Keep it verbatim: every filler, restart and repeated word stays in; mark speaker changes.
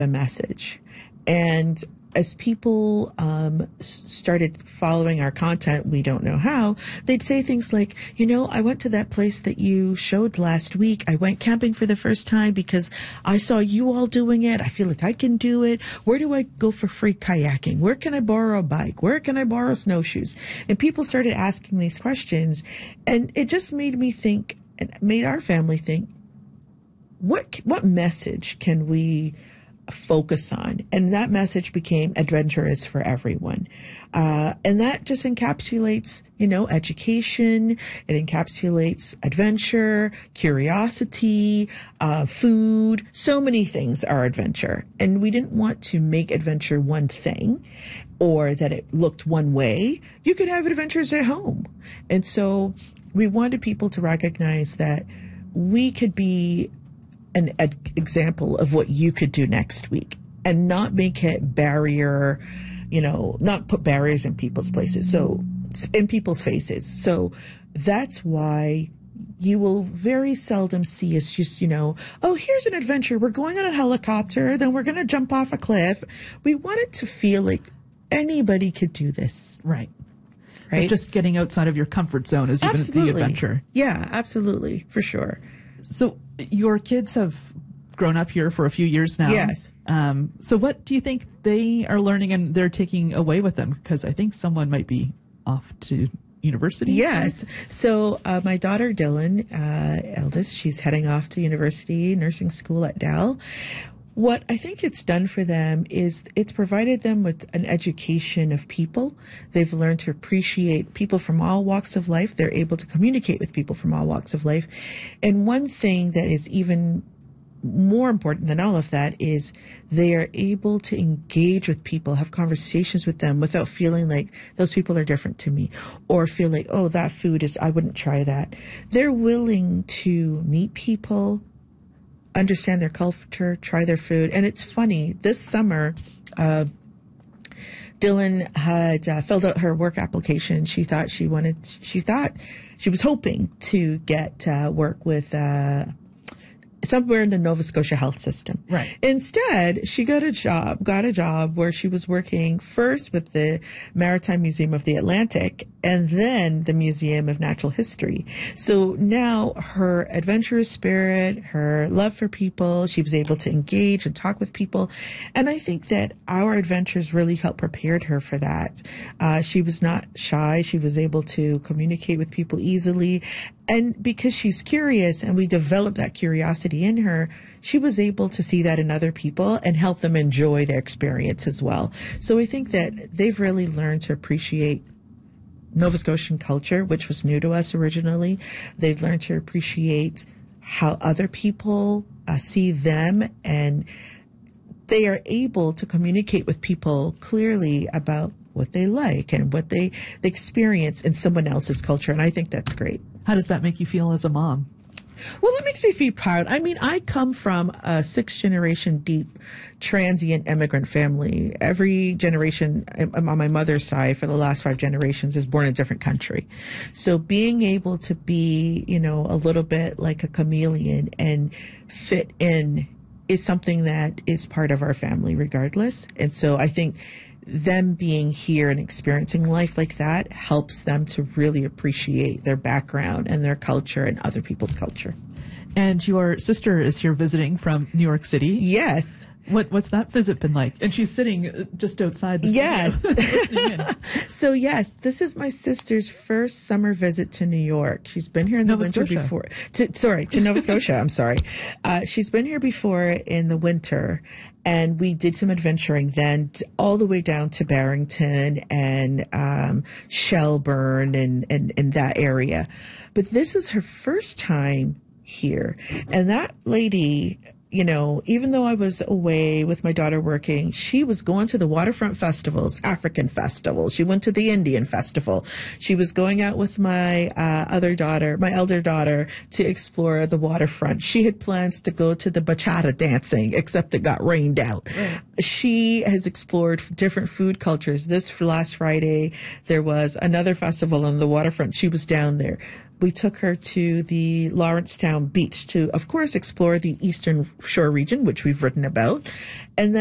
Speaker 1: a message. And as people um, started following our content, we don't know how, they'd say things like, you know, I went to that place that you showed last week. I went camping for the first time because I saw you all doing it. I feel like I can do it. Where do I go for free kayaking? Where can I borrow a bike? Where can I borrow snowshoes? And people started asking these questions. And it just made me think, and made our family think, what what message can we focus on? And that message became adventure is for everyone. Uh, and that just encapsulates, you know, education. It encapsulates adventure, curiosity, uh, food. So many things are adventure. And we didn't want to make adventure one thing or that it looked one way. You could have adventures at home. And so we wanted people to recognize that we could be an ed- example of what you could do next week and not make it barrier, you know, not put barriers in people's places. So in people's faces. So that's why you will very seldom see us just, you know, oh, here's an adventure. We're going on a helicopter. Then we're going to jump off a cliff. We want it to feel like anybody could do this.
Speaker 2: Right.
Speaker 1: Right.
Speaker 2: But just getting outside of your comfort zone is even
Speaker 1: Absolutely.
Speaker 2: the adventure.
Speaker 1: Yeah, absolutely. For sure.
Speaker 2: So your kids have grown up here for a few years now.
Speaker 1: Yes.
Speaker 2: Um, so what do you think they are learning and they're taking away with them? Because I think someone might be off to university.
Speaker 1: Yes. So uh, my daughter Dylan, uh, eldest, she's heading off to university, nursing school at Dell. What I think it's done for them is it's provided them with an education of people. They've learned to appreciate people from all walks of life. They're able to communicate with people from all walks of life. And one thing that is even more important than all of that is they are able to engage with people, have conversations with them without feeling like those people are different to me or feel like, oh, that food is, I wouldn't try that. They're willing to meet people, understand their culture, try their food. And it's funny, this summer, uh, Dylan had uh, filled out her work application. She thought she wanted, she thought she was hoping to get uh, work with uh, somewhere in the Nova Scotia health system.
Speaker 2: Right.
Speaker 1: Instead, she got a job, got a job where she was working first with the Maritime Museum of the Atlantic and then the Museum of Natural History. So now her adventurous spirit, her love for people, she was able to engage and talk with people. And I think that our adventures really helped prepare her for that. Uh, she was not shy. She was able to communicate with people easily. And because she's curious and we developed that curiosity in her, she was able to see that in other people and help them enjoy their experience as well. So I think that they've really learned to appreciate Nova Scotian culture, which was new to us originally. They've learned to appreciate how other people uh, see them, and they are able to communicate with people clearly about what they like and what they, they experience in someone else's culture. And I think that's great.
Speaker 2: How does that make you feel as a mom?
Speaker 1: Well, it makes me feel proud. I mean, I come from a sixth generation deep transient immigrant family. Every generation on my mother's side for the last five generations is born in a different country. So being able to be, you know, a little bit like a chameleon and fit in is something that is part of our family regardless. And so I think them being here and experiencing life like that helps them to really appreciate their background and their culture and other people's culture.
Speaker 2: And your sister is here visiting from New York City.
Speaker 1: Yes.
Speaker 2: What What's that visit been like? And she's sitting just outside the
Speaker 1: yes.
Speaker 2: studio listening in.
Speaker 1: So yes, this is my sister's first summer visit to New York. She's been here in the
Speaker 2: Nova
Speaker 1: winter
Speaker 2: Scotia.
Speaker 1: before. To, sorry, to Nova Scotia. I'm sorry. Uh, she's been here before in the winter, and we did some adventuring then t- all the way down to Barrington and um, Shelburne and, and, and that area. But this is her first time here. And that lady, you know, even though I was away with my daughter working, she was going to the waterfront festivals, African festivals. She went to the Indian festival. She was going out with my uh, other daughter, my elder daughter, to explore the waterfront. She had plans to go to the bachata dancing, except it got rained out.
Speaker 2: Right.
Speaker 1: she has explored different food cultures. This last Friday, there was another festival on the waterfront. She was down there. We took her to the Lawrencetown Beach to, of course, explore the Eastern Shore region, which we've written about. And then